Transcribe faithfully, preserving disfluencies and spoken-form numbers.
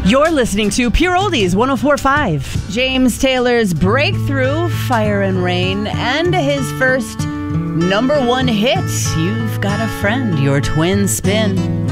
You're listening to Pure Oldies one oh four point five. James Taylor's breakthrough, Fire and Rain, and his first number one hit, You've Got a Friend, your twin spin.